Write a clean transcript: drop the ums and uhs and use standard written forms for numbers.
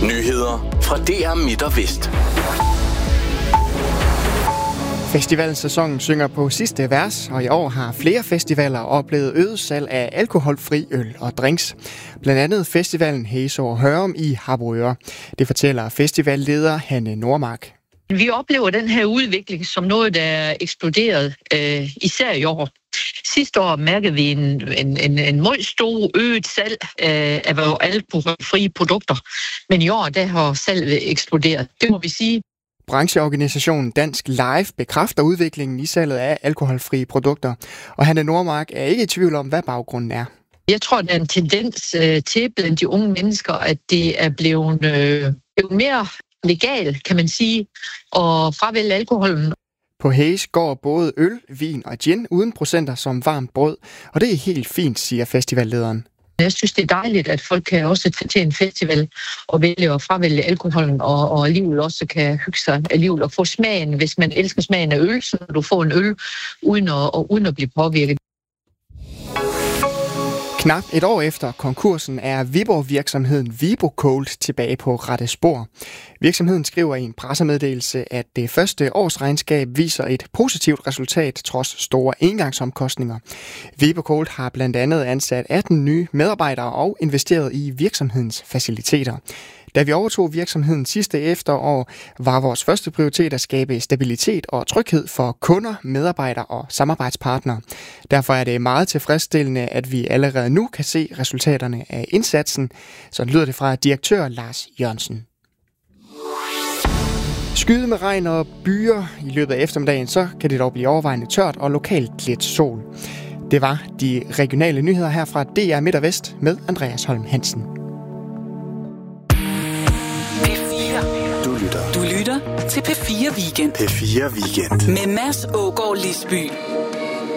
Nyheder fra DR Midt og Vest. Festivalens sæson synger på sidste vers, og i år har flere festivaler oplevet øget salg af alkoholfri øl og drinks. Blandt andet festivalen Haze over Hørum i Harboøre. Det fortæller festivalleder Hanne Nordmark. Vi oplever den her udvikling som noget, der er eksploderet, især i år. Sidste år mærkede vi en meget stor øget salg af alkoholfrie produkter, men i år der har salget eksploderet. Det må vi sige. Brancheorganisationen Dansk Live bekræfter udviklingen i salget af alkoholfrie produkter, og Hanne Nordmark er ikke i tvivl om, hvad baggrunden er. Jeg tror, der er en tendens til blandt de unge mennesker, at det er blevet mere legal, kan man sige, at fravælge alkoholen. På Haze går både øl, vin og gin uden procenter som varmt brød, og det er helt fint, siger festivallederen. Jeg synes, det er dejligt, at folk kan også tage til en festival og vælge at fravælge alkoholen, og alligevel også kan hygge sig alligevel og få smagen, hvis man elsker smagen af øl, så du får en øl uden at blive påvirket. Knap et år efter konkursen er Viborg-virksomheden ViboCold tilbage på rette spor. Virksomheden skriver i en pressemeddelelse, at det første årsregnskab viser et positivt resultat trods store engangsomkostninger. ViboCold har blandt andet ansat 18 nye medarbejdere og investeret i virksomhedens faciliteter. Da vi overtog virksomheden sidste efterår, var vores første prioritet at skabe stabilitet og tryghed for kunder, medarbejdere og samarbejdspartnere. Derfor er det meget tilfredsstillende, at vi allerede nu kan se resultaterne af indsatsen. Så lyder det fra direktør Lars Jørgensen. Skyde med regn og byer i løbet af eftermiddagen, så kan det dog blive overvejende tørt og lokalt lidt sol. Det var de regionale nyheder her fra DR Midt og Vest med Andreas Holm Hansen. Du lytter til P4 Weekend. P4 Weekend. Med Mads Aagaard Lisby.